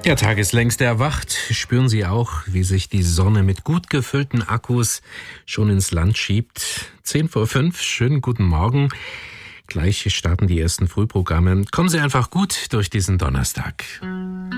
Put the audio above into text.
Der Tag ist längst erwacht. Spüren Sie auch, wie sich die Sonne mit gut gefüllten Akkus schon ins Land schiebt? 5:10, schönen guten Morgen. Gleich starten die ersten Frühprogramme. Kommen Sie einfach gut durch diesen Donnerstag.